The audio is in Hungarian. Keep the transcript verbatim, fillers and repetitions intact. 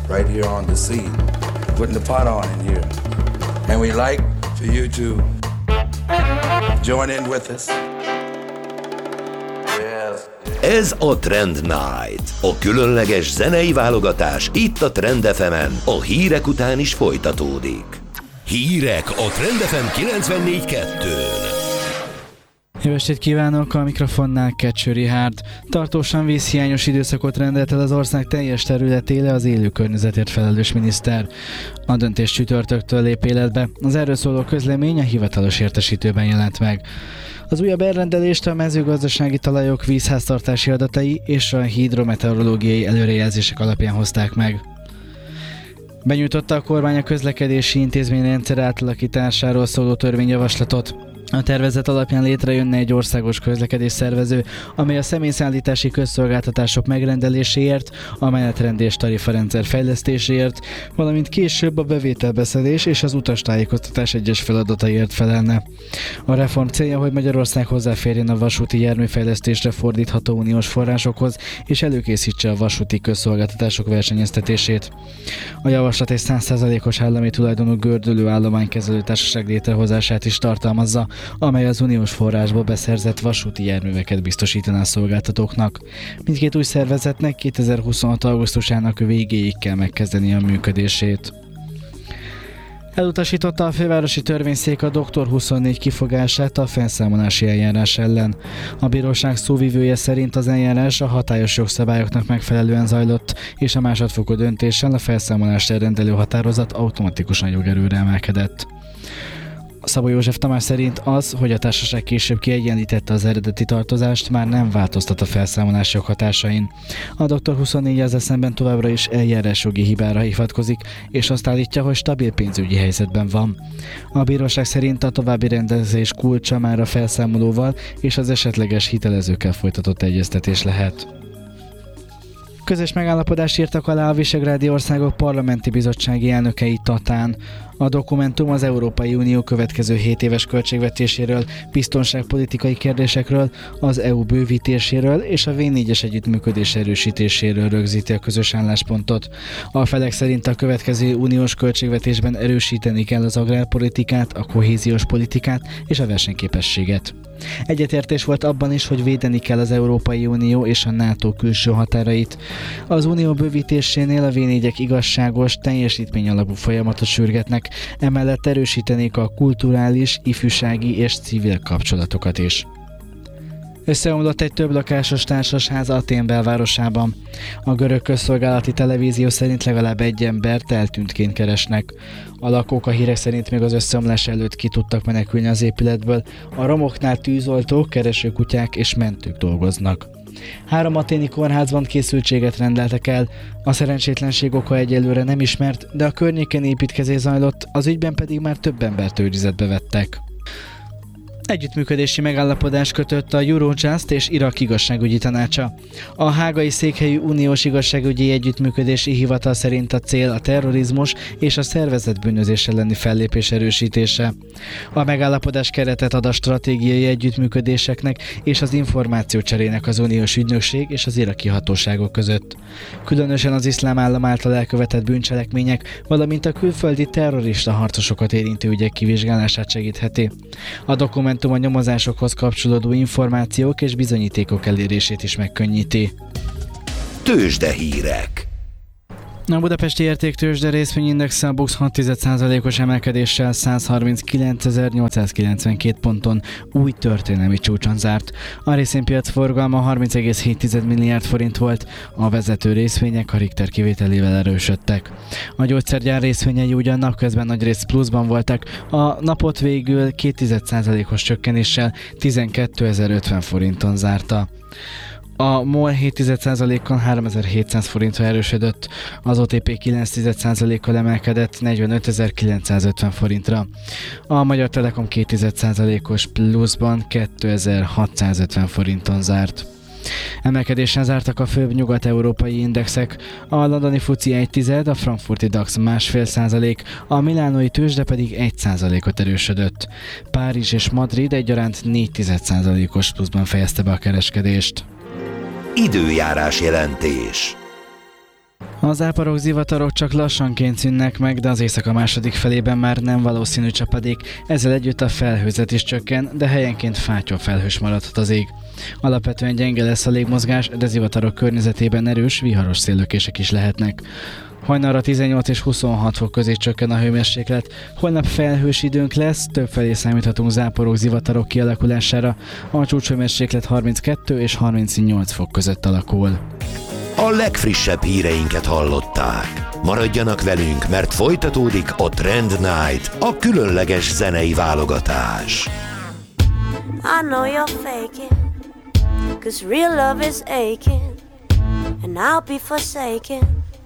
right here on the scene, putting the pot on in here. And we like for you to join in with us. Ez a Trend Night, a különleges zenei válogatás itt a Trend ef emen, a hírek után is folytatódik. Hírek a Trend ef em kilencvennégy kettő. Jó estét kívánok, a mikrofonnál Kecső Richárd. Tartósan vízhiányos időszakot rendelt el az ország teljes területére az élő környezetért felelős miniszter. A döntés csütörtöktől lép életbe. Az erről szóló közlemény a hivatalos értesítőben jelent meg. Az újabb elrendelést a mezőgazdasági talajok vízháztartási adatai és a hidrometeorológiai előrejelzések alapján hozták meg. Benyújtotta a kormány a közlekedési intézményrendszer átalakításáról szóló törvényjavaslatot. A tervezet alapján létrejönne egy országos közlekedés szervező, amely a személyszállítási közszolgáltatások megrendeléséért, a menetrend és tarifarendszer fejlesztéséért, valamint később a bevételbeszedés és az utastájékoztatás egyes feladataiért felelne. A reform célja, hogy Magyarország hozzáférjen a vasúti járműfejlesztésre fordítható uniós forrásokhoz, és előkészítse a vasúti közszolgáltatások versenyeztetését. A javaslat egy száz százalékos állami tulajdonú gördülő állománykezelő társaság létrehozását is tartalmazza, amely az uniós forrásból beszerzett vasúti járműveket biztosítaná a szolgáltatóknak. Mindkét új szervezetnek kétezer-huszonhat augusztusának végéig kell megkezdeni a működését. Elutasította a fővárosi törvényszék a doktor huszonnégy kifogását a felszámolási eljárás ellen. A bíróság szóvivője szerint az eljárás a hatályos jogszabályoknak megfelelően zajlott, és a másodfokú döntéssel a felszámolást elrendelő határozat automatikusan jogerőre emelkedett. Szabó József Tamás szerint az, hogy a társaság később kiegyenlítette az eredeti tartozást, már nem változtat a felszámolás joghatásain. A doktor huszonnégy ezzel szemben továbbra is eljárásjogi hibára hivatkozik, és azt állítja, hogy stabil pénzügyi helyzetben van. A bíróság szerint a további rendezés kulcsa már a felszámolóval és az esetleges hitelezőkkel folytatott egyeztetés lehet. Közös megállapodást írtak alá a Visegrádi Országok Parlamenti Bizottsági elnökei Tatán. A dokumentum az Európai Unió következő hét éves költségvetéséről, biztonságpolitikai kérdésekről, az é u bővítéséről és a vé négyes együttműködés erősítéséről rögzíti a közös álláspontot. A felek szerint a következő uniós költségvetésben erősíteni kell az agrárpolitikát, a kohéziós politikát és a versenyképességet. Egyetértés volt abban is, hogy védeni kell az Európai Unió és a NATO külső határait. Az unió bővítésénél a vé négyek igazságos, teljesítmény alapú folyamatot sürgetnek, emellett erősítenék a kulturális, ifjúsági és civil kapcsolatokat is. Összeomlott egy több lakásos társasház Atén belvárosában. A görög közszolgálati televízió szerint legalább egy embert eltűntként keresnek. A lakók a hírek szerint még az összeomlás előtt ki tudtak menekülni az épületből. A romoknál tűzoltók, keresőkutyák és mentők dolgoznak. Három aténi kórházban készültséget rendeltek el. A szerencsétlenség oka egyelőre nem ismert, de a környéken építkezés zajlott, az ügyben pedig már több embert őrizetbe vettek. Együttműködési megállapodást kötött a Eurojust és Irak igazságügyi tanácsa. A hágai székhelyű uniós igazságügyi együttműködési hivatal szerint a cél a terrorizmus és a szervezett bűnözés elleni fellépés erősítése. A megállapodás keretet ad a stratégiai együttműködéseknek és az információcserének az uniós ügynökség és az iraki hatóságok között. Különösen az iszlám állam által elkövetett bűncselekmények, valamint a külföldi terrorista harcosokat érintő ügyek kivizsgálását segítheti. A dokumentum a nyomozásokhoz kapcsolódó információk és bizonyítékok elérését is megkönnyíti. Tőzsdehírek. A budapesti értéktőzsde részvényindexe a BUX hat egész egy százalékos emelkedéssel százharminckilencezer-nyolcszázkilencvenkét ponton új történelmi csúcson zárt. A részvénypiac forgalma harminc egész hét milliárd forint volt, a vezető részvények a Richter kivételével erősödtek. A gyógyszergyár részvényei ugyan napközben nagyrészt pluszban voltak, a napot végül két egész egy százalékos csökkenéssel tizenkétezer-ötven forinton zárta. A MOL hét egész egy százalékkal háromezer-hétszáz forintra erősödött, az o té pé kilenc egész egy százalékkal emelkedett negyvenötezer-kilencszázötven forintra. A Magyar Telekom két egész egy százalékos pluszban kétezer-hatszázötven forinton zárt. Emelkedésen zártak a főbb nyugat-európai indexek, a londoni fuci egy tized, a frankfurti DAX másfél százalék, a milánói tőzsde pedig egy százalékot erősödött. Párizs és Madrid egyaránt négy egész százalékos pluszban fejezte be a kereskedést. Időjárás jelentés. A záporok, zivatarok csak lassanként szűnnek meg, de az éjszaka második felében már nem valószínű csapadék, ezzel együtt a felhőzet is csökken, de helyenként fátyol felhős maradhat az ég. Alapvetően gyenge lesz a légmozgás, de zivatarok környezetében erős, viharos széllökések is lehetnek. Hajnalra tizennyolc és huszonhat fok közé csökken a hőmérséklet, holnap felhős időnk lesz, többfelé számíthatunk záporok, zivatarok kialakulására, a csúcshőmérséklet harminckettő és harmincnyolc fok között alakul. A legfrissebb híreinket hallották. Maradjanak velünk, mert folytatódik a Trend Night, a különleges zenei válogatás. I know you're faking, 'cause real love is aching, and I'll be forsaken